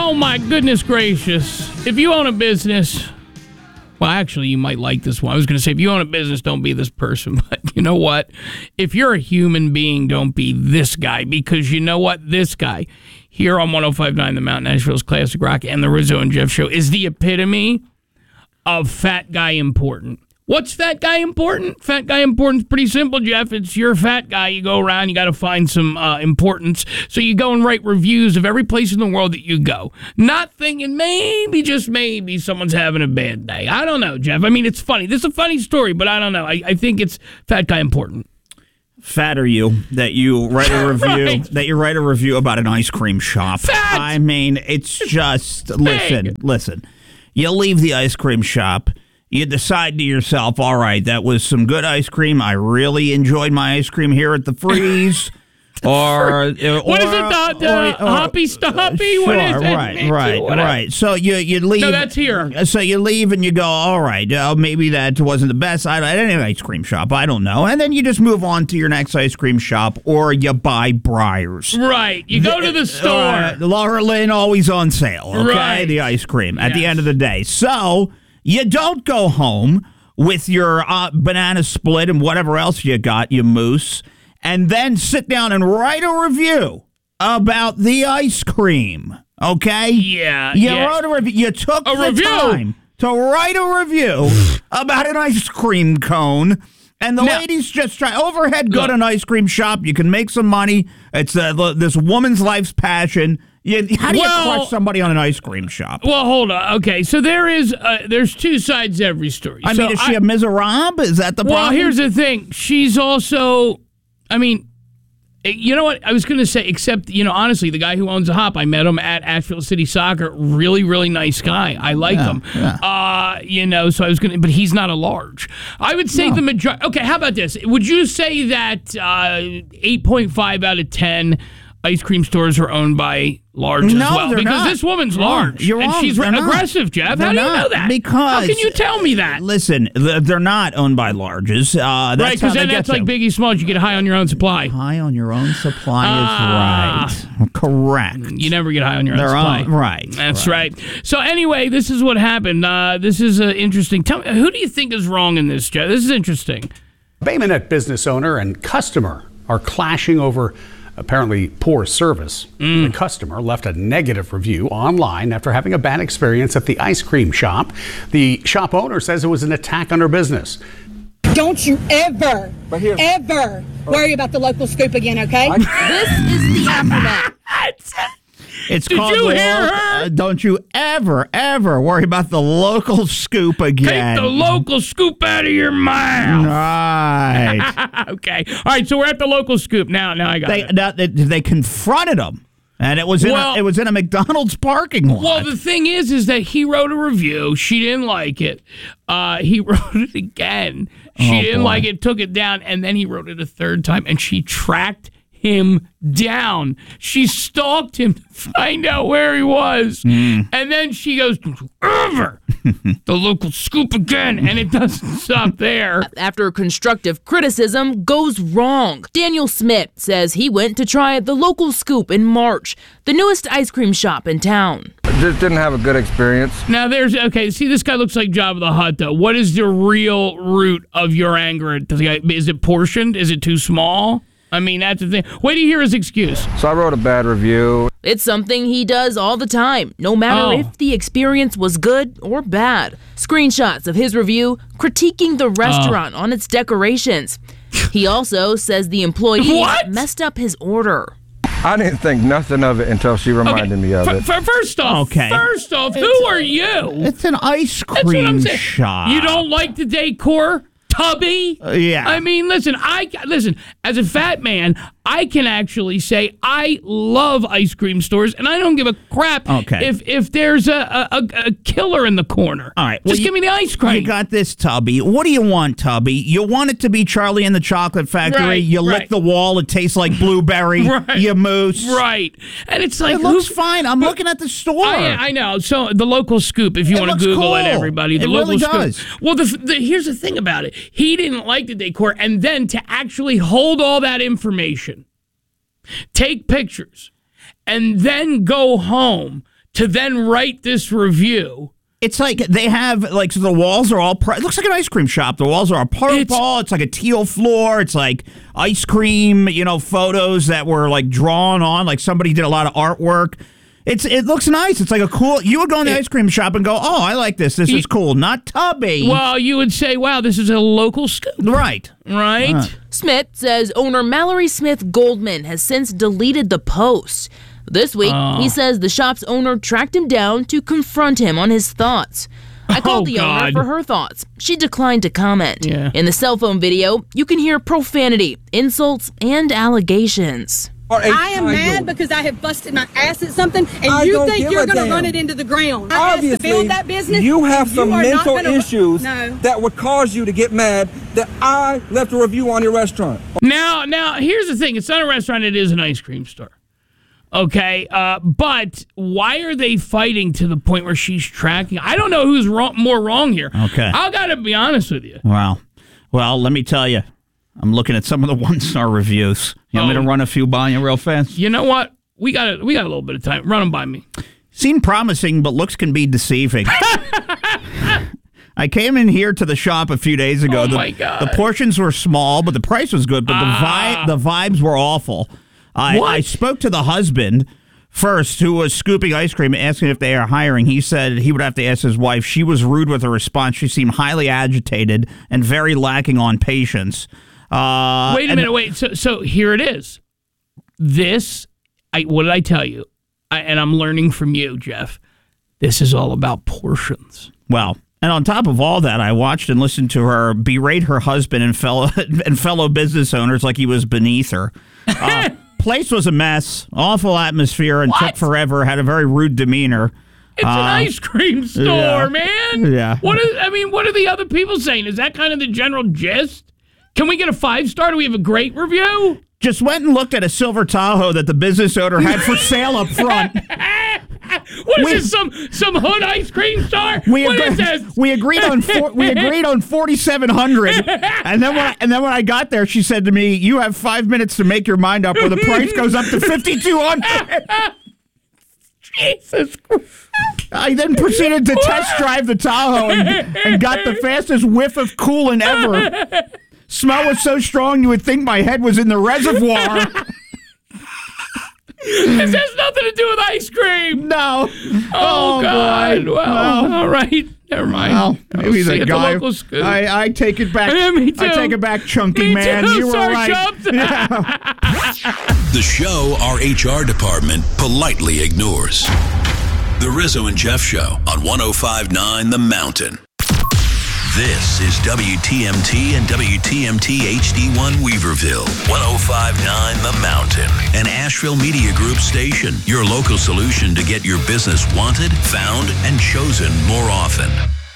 Oh, my goodness gracious. If you own a business... Well, actually, you might like this one. I was going to say, if you own a business, don't be this person. But you know what? If you're a human being, don't be this guy. Because you know what? This guy here on 105.9 The Mountain, Nashville's Classic Rock, and the Rizzo and Jeff Show is the epitome of fat guy important. What's fat guy important? Fat guy important is pretty simple, Jeff. It's you're a fat guy. You go around, you got to find some importance. So you go and write reviews of every place in the world that you go. Not thinking maybe, just maybe, someone's having a bad day. I don't know, Jeff. I mean, it's funny. This is a funny story, but I don't know. I think it's fat guy important. Fat are you that you write a review Right. that you write a review about an ice cream shop? Fat! I mean, it's just listen. You leave the ice cream shop. You decide to yourself, all right, that was some good ice cream. I really enjoyed my ice cream here at the Freeze. What is it? The Hoppy Stoppy? Sure, What is it? right. So you leave. No, that's here. So you leave and you go, all right, maybe that wasn't the best. I don't have an ice cream shop. I don't know. And then you just move on to your next ice cream shop, or you buy Breyers. Right. You go to the store. Laura Lynn, always on sale, okay? Right. The ice cream at the end of the day. So you don't go home with your banana split and whatever else you got, you moose, and then sit down and write a review about the ice cream, okay? Yeah. You wrote a review. You took the time to write a review about an ice cream cone. And the ladies just try. Overhead, go to an ice cream shop. You can make some money. It's this woman's life's passion. How do you crush somebody on an ice cream shop? Well, hold on. Okay, so there's two sides to every story. I mean, is she a miserable? Is that the problem? Well, here's the thing. She's also, I mean, you know what? I was going to say, except, honestly, the guy who owns the Hop, I met him at Asheville City Soccer. Really, really nice guy. I like him. Yeah. So I was going to, but he's not a large. I would say the majority. Okay, how about this? Would you say that 8.5 out of 10 ice cream stores are owned by large as well? They're because not. this woman's large. You're and wrong. she's They're aggressive, not. Jeff. They're How do you not. know that? Because how can you tell me that? Listen, they're not owned by larges. Right, because then that's like Biggie Smalls. You get high on your own supply. High on your own supply is right. Correct. You never get high on your own supply. Right. That's right. So anyway, this is what happened. This is interesting. Tell me, who do you think is wrong in this, Jeff? This is interesting. Bay Minette business owner and customer are clashing over apparently poor service. The customer left a negative review online after having a bad experience at the ice cream shop. The shop owner says it was an attack on her business. Don't you ever worry about the local scoop again, okay? This is the aftermath. It's Did called you hear her? Don't you ever worry about the local scoop again. Take the local scoop out of your mouth. Right. Okay. All right. So we're at the local scoop now. I got it. They confronted him, and it was in a McDonald's parking lot. Well, the thing is that he wrote a review. She didn't like it. He wrote it again. She didn't like it. Took it down, and then he wrote it a third time, and she tracked him down. She stalked him to find out where he was. And then she goes, the local scoop again. And it doesn't stop there. After constructive criticism goes wrong. Daniel Smith says he went to try the local scoop in March, the newest ice cream shop in town. Just didn't have a good experience. Now see, this guy looks like Jabba the Hutt, though. What is the real root of your anger? Is it portioned? Is it too small? I mean, that's the thing. Wait till you hear his excuse. So I wrote a bad review. It's something he does all the time, no matter if the experience was good or bad. Screenshots of his review critiquing the restaurant on its decorations. He also says the employee messed up his order. I didn't think nothing of it until she reminded me of it. First off, who are you? It's an ice cream shop. You don't like the decor? Tubby? Yeah. I mean, listen, as a fat man, I can actually say I love ice cream stores, and I don't give a crap if there's a killer in the corner. All right. Just give me the ice cream. You got this, Tubby. What do you want, Tubby? You want it to be Charlie and the Chocolate Factory. Right, you lick the wall. It tastes like blueberry. You moose. Right. And it's like... It looks fine. I'm looking at the store. I know. So the local scoop, if you want to Google it, everybody. The local really scoop. Does. Well, here's the thing about it. He didn't like the decor, and then to actually hold all that information, take pictures, and then go home to then write this review. It's like they have, like, so the walls are all, it looks like an ice cream shop. The walls are purple. It's like a teal floor. It's like ice cream, photos that were, like, drawn on. Like somebody did a lot of artwork. It looks nice. It's like a cool, you would go in the ice cream shop and go, oh, I like this. This is cool. Not Tubby. Well, you would say, wow, this is a local scoop. Right. Smith says owner Mallory Smith Goldman has since deleted the post. This week, he says the shop's owner tracked him down to confront him on his thoughts. I called the owner for her thoughts. She declined to comment. Yeah. In the cell phone video, you can hear profanity, insults, and allegations. I am mad because I have busted my ass at something, and you think you're going to run it into the ground. Obviously, to build that business, you have some mental issues No. that would cause you to get mad that I left a review on your restaurant. Now, here's the thing. It's not a restaurant. It is an ice cream store. Okay, but why are they fighting to the point where she's tracking? I don't know who's more wrong here. Okay. I got to be honest with you. Wow. Well, let me tell you. I'm looking at some of the one-star reviews. You want me to run a few by you real fast? You know what? We got a little bit of time. Run them by me. Seem promising, but looks can be deceiving. I came in here to the shop a few days ago. Oh, my God. The portions were small, but the price was good. But the vibes were awful. I spoke to the husband first, who was scooping ice cream, asking if they are hiring. He said he would have to ask his wife. She was rude with her response. She seemed highly agitated and very lacking on patience. Wait a minute. So here it is. What did I tell you? And I'm learning from you, Jeff. This is all about portions. Well, and on top of all that, I watched and listened to her berate her husband and fellow business owners like he was beneath her. Place was a mess, awful atmosphere, and took forever. Had a very rude demeanor. It's an ice cream store, man. Yeah. What are the other people saying? Is that kind of the general gist? Can we get a 5-star? Do we have a great review? Just went and looked at a silver Tahoe that the business owner had for sale up front. What is this? Some hood ice cream store? What is this? We agreed on 4,700, and then when I got there, she said to me, "You have 5 minutes to make your mind up, or the price goes up to 5,200." Jesus Christ. I then proceeded to test drive the Tahoe and got the fastest whiff of coolant ever. Smell was so strong you would think my head was in the reservoir. This has nothing to do with ice cream. No. Oh God. Boy. Well, all right. Never mind. Well, maybe the guy. I take it back. Yeah, me too. I take it back, chunky man. Too. You were Sorry, right. yeah. The show our HR department politely ignores. The Rizzo and Jeff Show on 105.9 The Mountain. This is WTMT and WTMT HD1 Weaverville, 105.9 The Mountain, an Asheville Media Group station, your local solution to get your business wanted, found, and chosen more often.